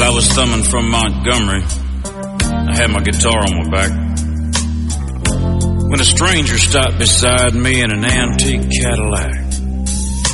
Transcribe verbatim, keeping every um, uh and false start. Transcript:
I was thumbing from Montgomery. I had my guitar on my back when a stranger stopped beside me in an antique Cadillac.